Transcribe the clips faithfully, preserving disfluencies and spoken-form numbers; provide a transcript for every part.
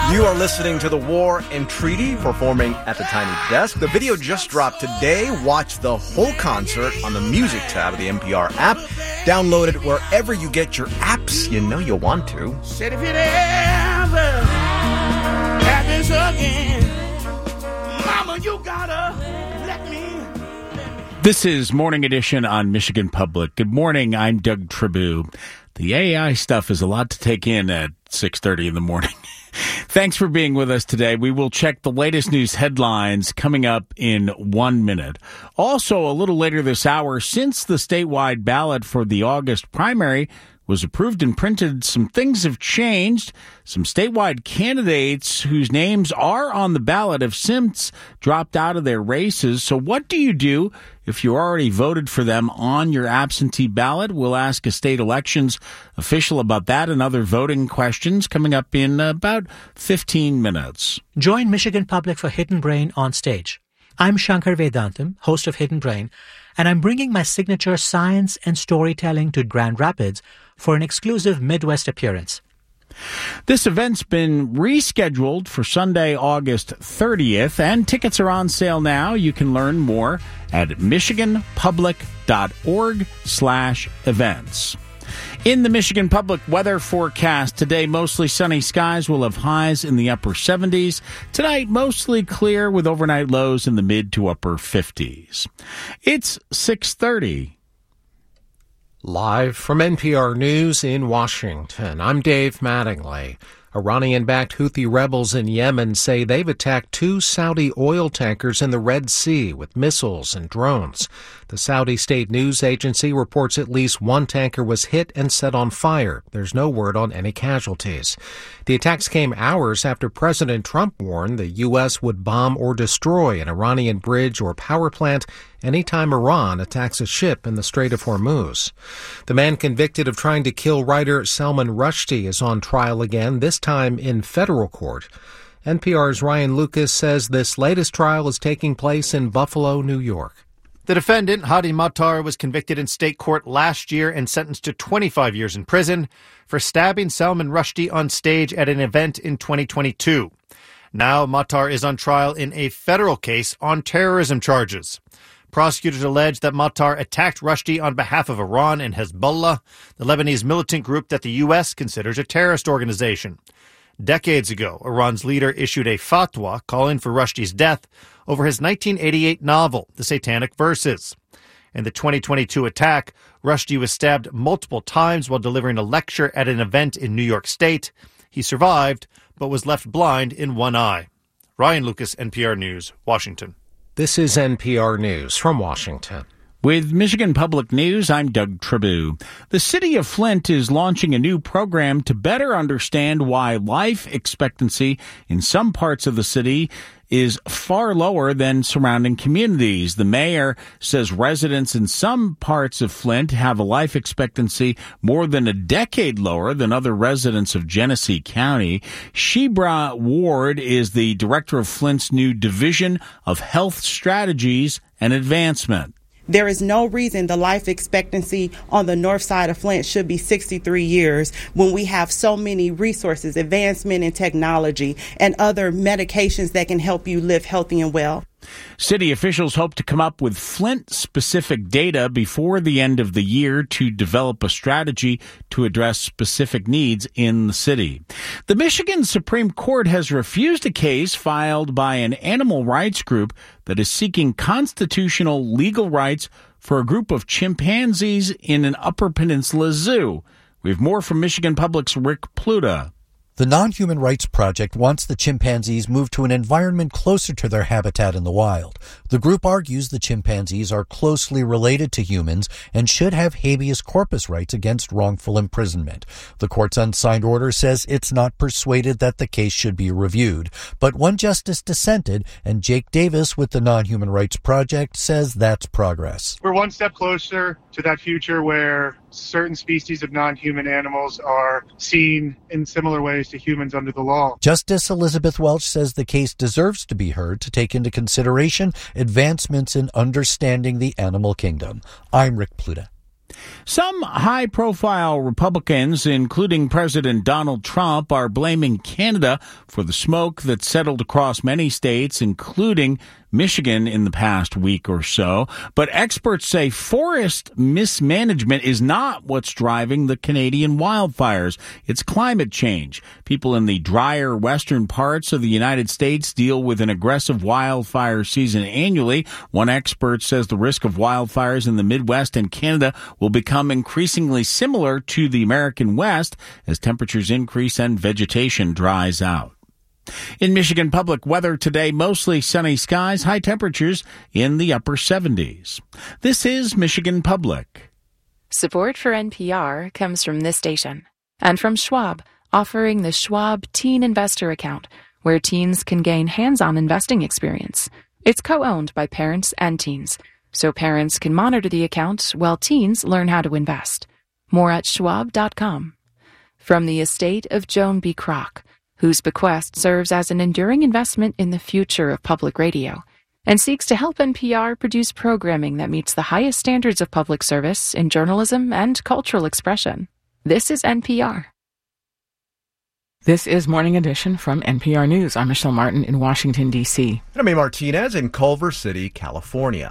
You are listening to The War and Treaty, performing at the Tiny Desk. The video just dropped today. Watch the whole concert on the music tab of the N P R app. Download it wherever you get your apps. You know you'll want to. Said if it ever happens again, mama, you gotta let me. This is Morning Edition on Michigan Public. Good morning. I'm Doug Tribou. The A I stuff is a lot to take in at six thirty in the morning. Thanks for being with us today. We will check the latest news headlines coming up in one minute. Also, a little later this hour, since the statewide ballot for the August primary was approved and printed, some things have changed. Some statewide candidates whose names are on the ballot have since dropped out of their races. So what do you do if you already voted for them on your absentee ballot? We'll ask a state elections official about that and other voting questions coming up in about fifteen minutes. Join Michigan Public for Hidden Brain on stage. I'm Shankar Vedantam, host of Hidden Brain, and I'm bringing my signature science and storytelling to Grand Rapids for an exclusive Midwest appearance. This event's been rescheduled for Sunday, August thirtieth, and tickets are on sale now. You can learn more at michiganpublic.org slash events. In the Michigan Public weather forecast, today mostly sunny skies will have highs in the upper seventies. Tonight, mostly clear with overnight lows in the mid to upper fifties. It's six thirty. Live from N P R News in Washington, I'm Dave Mattingly. Iranian-backed Houthi rebels in Yemen say they've attacked two Saudi oil tankers in the Red Sea with missiles and drones. The Saudi state news agency reports at least one tanker was hit and set on fire. There's no word on any casualties. The attacks came hours after President Trump warned the U S would bomb or destroy an Iranian bridge or power plant anytime Iran attacks a ship in the Strait of Hormuz. The man convicted of trying to kill writer Salman Rushdie is on trial again, this time in federal court. N P R's Ryan Lucas says this latest trial is taking place in Buffalo, New York. The defendant, Hadi Matar, was convicted in state court last year and sentenced to twenty-five years in prison for stabbing Salman Rushdie on stage at an event in twenty twenty-two. Now Matar is on trial in a federal case on terrorism charges. Prosecutors allege that Matar attacked Rushdie on behalf of Iran and Hezbollah, the Lebanese militant group that the U S considers a terrorist organization. Decades ago, Iran's leader issued a fatwa calling for Rushdie's death over his nineteen eighty-eight novel, The Satanic Verses. In the twenty twenty-two attack, Rushdie was stabbed multiple times while delivering a lecture at an event in New York State. He survived, but was left blind in one eye. Ryan Lucas, N P R News, Washington. This is N P R News from Washington. With Michigan Public News, I'm Doug Tribou. The city of Flint is launching a new program to better understand why life expectancy in some parts of the city is far lower than surrounding communities. The mayor says residents in some parts of Flint have a life expectancy more than a decade lower than other residents of Genesee County. Shebra Ward is the director of Flint's new Division of Health Strategies and Advancement. There is no reason the life expectancy on the north side of Flint should be sixty-three years when we have so many resources, advancement in technology, and other medications that can help you live healthy and well. City officials hope to come up with Flint-specific data before the end of the year to develop a strategy to address specific needs in the city. The Michigan Supreme Court has refused a case filed by an animal rights group that is seeking constitutional legal rights for a group of chimpanzees in an Upper Peninsula zoo. We have more from Michigan Public's Rick Pluta. The Non-Human Rights Project wants the chimpanzees moved to an environment closer to their habitat in the wild. The group argues the chimpanzees are closely related to humans and should have habeas corpus rights against wrongful imprisonment. The court's unsigned order says it's not persuaded that the case should be reviewed, but one justice dissented, and Jake Davis with the Non-Human Rights Project says that's progress. We're one step closer to that future where certain species of non-human animals are seen in similar ways to humans under the law. Justice Elizabeth Welch says the case deserves to be heard to take into consideration advancements in understanding the animal kingdom. I'm Rick Pluta. Some high-profile Republicans, including President Donald Trump, are blaming Canada for the smoke that settled across many states, including Michigan, in the past week or so. But experts say forest mismanagement is not what's driving the Canadian wildfires. It's climate change. People in the drier western parts of the United States deal with an aggressive wildfire season annually. One expert says the risk of wildfires in the Midwest and Canada will become increasingly similar to the American West as temperatures increase and vegetation dries out. In Michigan Public, weather today, mostly sunny skies, high temperatures in the upper seventies. This is Michigan Public. Support for N P R comes from this station and from Schwab, offering the Schwab Teen Investor Account, where teens can gain hands-on investing experience. It's co-owned by parents and teens, so parents can monitor the account while teens learn how to invest. More at schwab dot com. From the estate of Joan B. Kroc, whose bequest serves as an enduring investment in the future of public radio and seeks to help N P R produce programming that meets the highest standards of public service in journalism and cultural expression. This is N P R. This is Morning Edition from N P R News. I'm Michelle Martin in Washington, D C. And I'm A. Martinez in Culver City, California.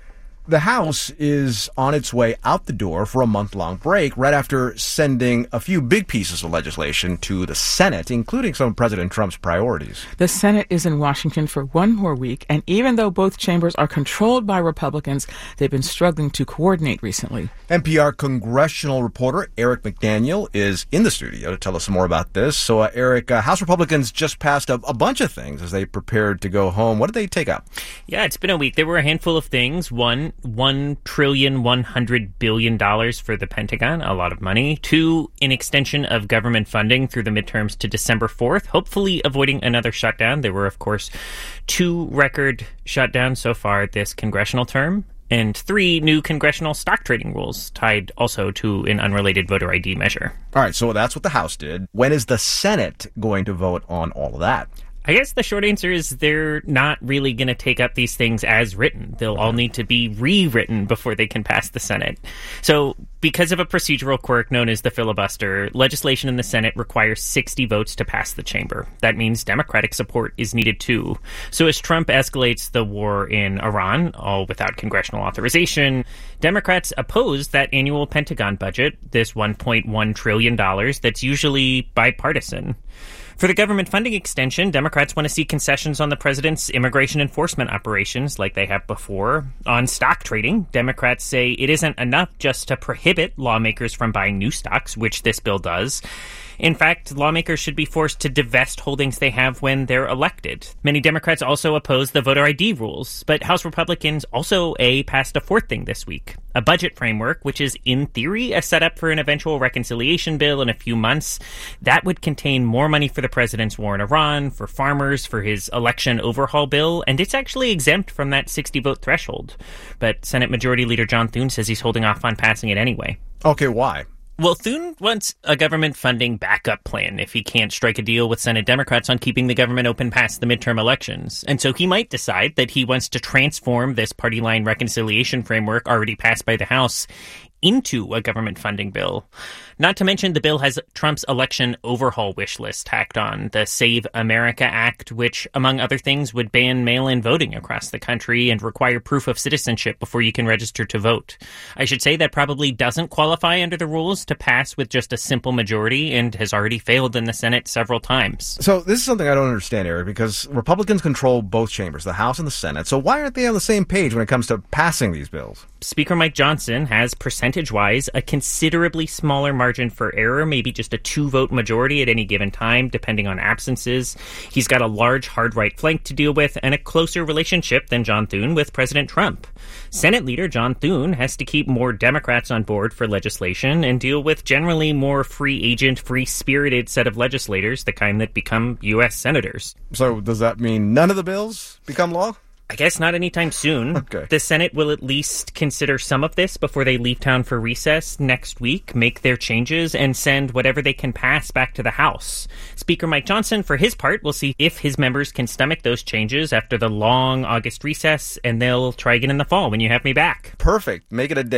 The House is on its way out the door for a month-long break right after sending a few big pieces of legislation to the Senate, including some of President Trump's priorities. The Senate is in Washington for one more week, and even though both chambers are controlled by Republicans, they've been struggling to coordinate recently. N P R congressional reporter Eric McDaniel is in the studio to tell us some more about this. So, uh, Eric, uh, House Republicans just passed a, a bunch of things as they prepared to go home. What did they take up? Yeah, it's been a week. There were a handful of things. One, one trillion one hundred billion dollars for the Pentagon, a lot of money. Two, an extension of government funding through the midterms to December fourth, hopefully avoiding another shutdown. There were, of course, two record shutdowns so far this congressional term. And three, new congressional stock trading rules tied also to an unrelated voter I D measure. All right, so that's what the House did. When is the Senate going to vote on all of that? I guess the short answer is they're not really going to take up these things as written. They'll all need to be rewritten before they can pass the Senate. So because of a procedural quirk known as the filibuster, legislation in the Senate requires sixty votes to pass the chamber. That means Democratic support is needed too. So as Trump escalates the war in Iran, all without congressional authorization, Democrats oppose that annual Pentagon budget, this one point one trillion dollars that's usually bipartisan. For the government funding extension, Democrats want to see concessions on the president's immigration enforcement operations like they have before. On stock trading, Democrats say it isn't enough just to prohibit lawmakers from buying new stocks, which this bill does. In fact, lawmakers should be forced to divest holdings they have when they're elected. Many Democrats also oppose the voter I D rules, but House Republicans also a passed a fourth thing this week, a budget framework, which is in theory a setup for an eventual reconciliation bill in a few months. That would contain more money for the president's war in Iran, for farmers, for his election overhaul bill, and it's actually exempt from that sixty-vote threshold. But Senate Majority Leader John Thune says he's holding off on passing it anyway. Okay, why? Well, Thune wants a government funding backup plan if he can't strike a deal with Senate Democrats on keeping the government open past the midterm elections. And so he might decide that he wants to transform this party line reconciliation framework already passed by the House into a government funding bill. Not to mention the bill has Trump's election overhaul wish list tacked on, the Save America Act, which, among other things, would ban mail-in voting across the country and require proof of citizenship before you can register to vote. I should say that probably doesn't qualify under the rules to pass with just a simple majority and has already failed in the Senate several times. So this is something I don't understand, Eric, because Republicans control both chambers, the House and the Senate. So why aren't they on the same page when it comes to passing these bills? Speaker Mike Johnson has, percentage-wise, a considerably smaller margin for error, maybe just a two-vote majority at any given time, depending on absences. He's got a large hard right flank to deal with and a closer relationship than John Thune with President Trump. Senate Leader John Thune has to keep more Democrats on board for legislation and deal with generally more free agent, free-spirited set of legislators, the kind that become U S senators. So does that mean none of the bills become law? I guess not anytime soon. Okay. The Senate will at least consider some of this before they leave town for recess next week, make their changes, and send whatever they can pass back to the House. Speaker Mike Johnson, for his part, will see if his members can stomach those changes after the long August recess, and they'll try again in the fall when you have me back. Perfect. Make it a date.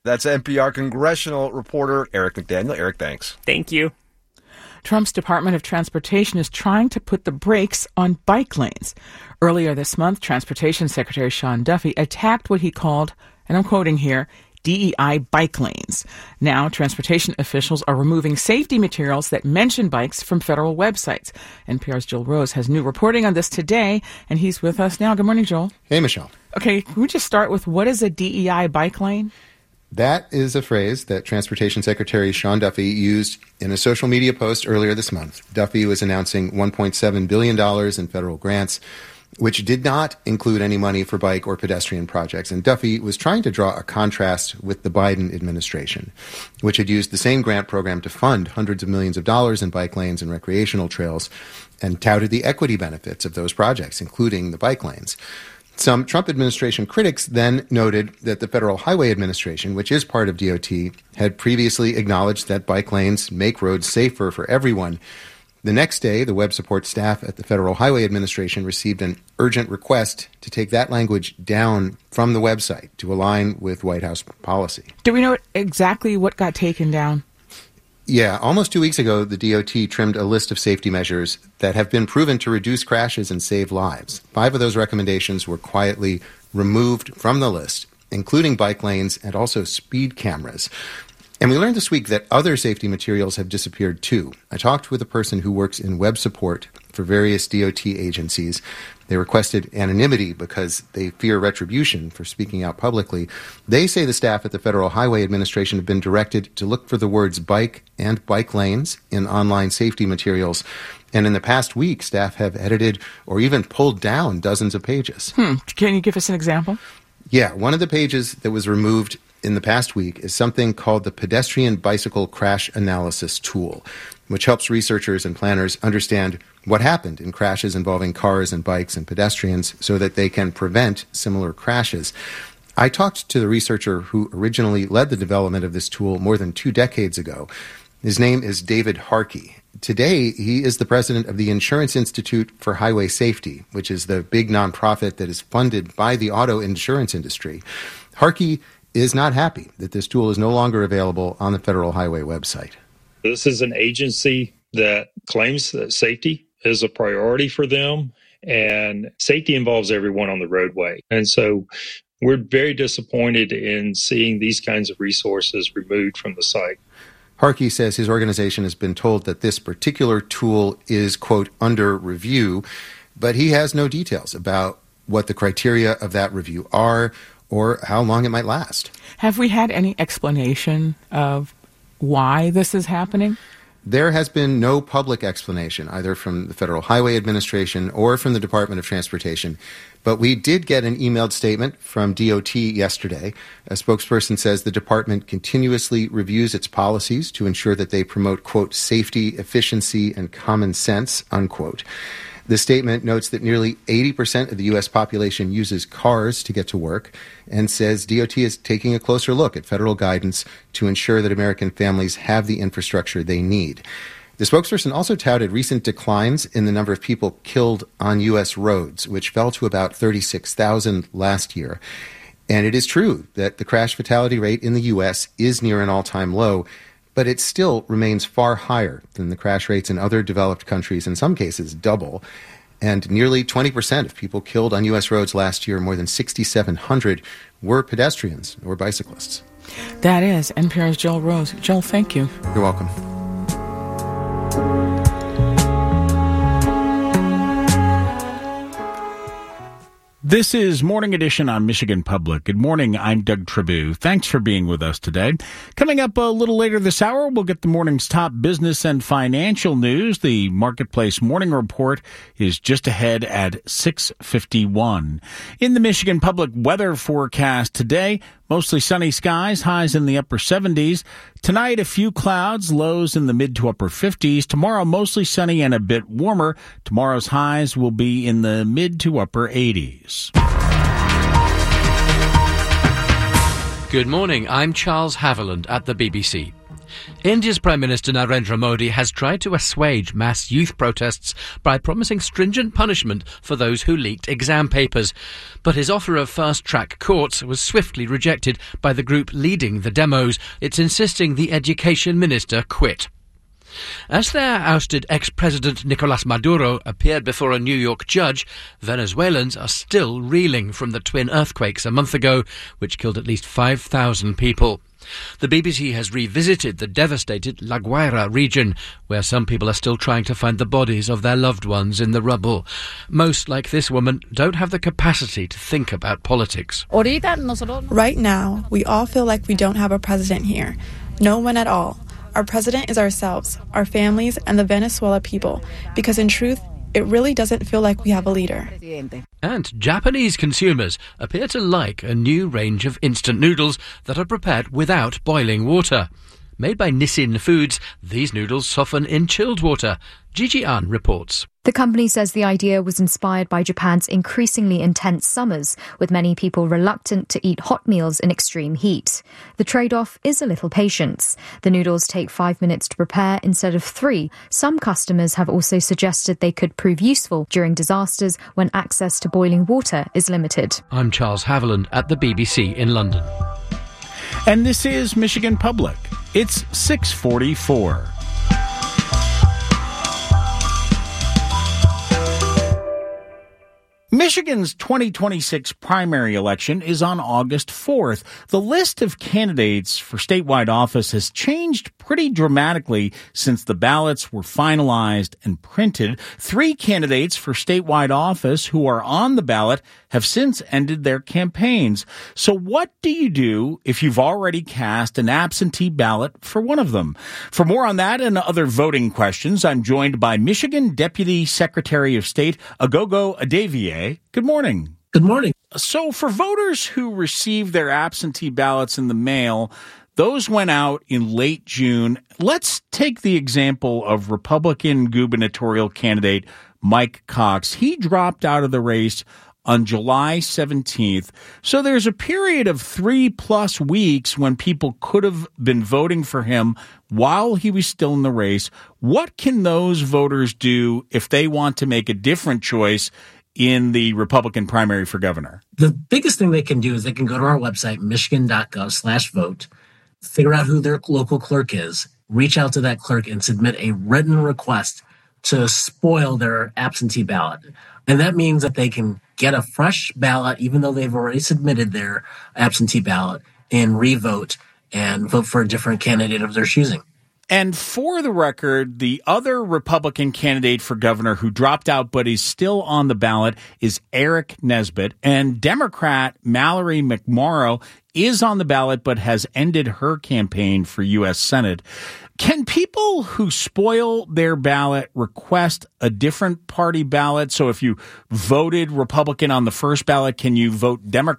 That's N P R congressional reporter Eric McDaniel. Eric, thanks. Thank you. Trump's Department of Transportation is trying to put the brakes on bike lanes. Earlier this month, Transportation Secretary Sean Duffy attacked what he called, and I'm quoting here, D E I bike lanes. Now, transportation officials are removing safety materials that mention bikes from federal websites. N P R's Joel Rose has new reporting on this today, and he's with us now. Good morning, Joel. Hey, Michelle. Okay, can we just start with what is a D E I bike lane? That is a phrase that Transportation Secretary Sean Duffy used in a social media post earlier this month. Duffy was announcing one point seven billion dollars in federal grants, which did not include any money for bike or pedestrian projects. And Duffy was trying to draw a contrast with the Biden administration, which had used the same grant program to fund hundreds of millions of dollars in bike lanes and recreational trails and touted the equity benefits of those projects, including the bike lanes. Some Trump administration critics then noted that the Federal Highway Administration, which is part of D O T, had previously acknowledged that bike lanes make roads safer for everyone. The next day, the web support staff at the Federal Highway Administration received an urgent request to take that language down from the website to align with White House policy. Do we know exactly what got taken down? Yeah, almost two weeks ago, the D O T trimmed a list of safety measures that have been proven to reduce crashes and save lives. Five of those recommendations were quietly removed from the list, including bike lanes and also speed cameras. And we learned this week that other safety materials have disappeared too. I talked with a person who works in web support for various D O T agencies. They requested anonymity because they fear retribution for speaking out publicly. They say the staff at the Federal Highway Administration have been directed to look for the words bike and bike lanes in online safety materials. And in the past week, staff have edited or even pulled down dozens of pages. Hmm. Can you give us an example? Yeah, one of the pages that was removed in the past week is something called the Pedestrian Bicycle Crash Analysis Tool, which helps researchers and planners understand what happened in crashes involving cars and bikes and pedestrians so that they can prevent similar crashes. I talked to the researcher who originally led the development of this tool more than two decades ago. His name is David Harkey. Today, he is the president of the Insurance Institute for Highway Safety, which is the big nonprofit that is funded by the auto insurance industry. Harkey is not happy that this tool is no longer available on the Federal Highway website. This is an agency that claims that safety is a priority for them, and safety involves everyone on the roadway. And so we're very disappointed in seeing these kinds of resources removed from the site. Harkey says his organization has been told that this particular tool is, quote, under review, but he has no details about what the criteria of that review are or how long it might last. Have we had any explanation of why this is happening? There has been no public explanation, either from the Federal Highway Administration or from the Department of Transportation. But we did get an emailed statement from D O T yesterday. A spokesperson says the department continuously reviews its policies to ensure that they promote, quote, safety, efficiency, and common sense, unquote. The statement notes that nearly eighty percent of the U S population uses cars to get to work and says D O T is taking a closer look at federal guidance to ensure that American families have the infrastructure they need. The spokesperson also touted recent declines in the number of people killed on U S roads, which fell to about thirty-six thousand last year. And it is true that the crash fatality rate in the U S is near an all-time low, but it still remains far higher than the crash rates in other developed countries, in some cases double. And nearly twenty percent of people killed on U S roads last year, more than six thousand seven hundred, were pedestrians or bicyclists. That is N P R's Joel Rose. Joel, thank you. You're welcome. This is Morning Edition on Michigan Public. Good morning, I'm Doug Tribou. Thanks for being with us today. Coming up a little later this hour, we'll get the morning's top business and financial news. The Marketplace Morning Report is just ahead at six fifty-one. In the Michigan Public weather forecast today, mostly sunny skies, highs in the upper seventies. Tonight, a few clouds, lows in the mid to upper fifties. Tomorrow, mostly sunny and a bit warmer. Tomorrow's highs will be in the mid to upper eighties. Good morning, I'm Charles Haviland at the B B C. India's Prime Minister Narendra Modi has tried to assuage mass youth protests by promising stringent punishment for those who leaked exam papers. But his offer of fast-track courts was swiftly rejected by the group leading the demos. It's insisting the education minister quit. As their ousted ex-president Nicolas Maduro appeared before a New York judge, Venezuelans are still reeling from the twin earthquakes a month ago, which killed at least five thousand people. The B B C has revisited the devastated La Guaira region, where some people are still trying to find the bodies of their loved ones in the rubble. Most, like this woman, don't have the capacity to think about politics. Right now, we all feel like we don't have a president here. No one at all. Our president is ourselves, our families, and the Venezuela people, because in truth, it really doesn't feel like we have a leader. And Japanese consumers appear to like a new range of instant noodles that are prepared without boiling water. Made by Nissin Foods, these noodles soften in chilled water. Gigi An reports. The company says the idea was inspired by Japan's increasingly intense summers, with many people reluctant to eat hot meals in extreme heat. The trade-off is a little patience. The noodles take five minutes to prepare instead of three. Some customers have also suggested they could prove useful during disasters when access to boiling water is limited. I'm Charles Haviland at the B B C in London. And this is Michigan Public. It's six forty-four. Michigan's twenty twenty-six primary election is on August fourth. The list of candidates for statewide office has changed pretty dramatically since the ballots were finalized and printed. Three candidates for statewide office who are on the ballot have since ended their campaigns. So what do you do if you've already cast an absentee ballot for one of them? For more on that and other voting questions, I'm joined by Michigan Deputy Secretary of State Agogo Adevie. Good morning. Good morning. So for voters who received their absentee ballots in the mail, those went out in late June. Let's take the example of Republican gubernatorial candidate Mike Cox. He dropped out of the race on July seventeenth. So there's a period of three plus weeks when people could have been voting for him while he was still in the race. What can those voters do if they want to make a different choice in the Republican primary for governor? The biggest thing they can do is they can go to our website, michigan.gov slash vote, figure out who their local clerk is, reach out to that clerk and submit a written request to spoil their absentee ballot. And that means that they can get a fresh ballot, even though they've already submitted their absentee ballot, and re-vote and vote for a different candidate of their choosing. And for the record, the other Republican candidate for governor who dropped out but is still on the ballot is Eric Nesbitt. And Democrat Mallory McMorrow is on the ballot but has ended her campaign for U S Senate. Can people who spoil their ballot request a different party ballot? So if you voted Republican on the first ballot, can you vote Democrat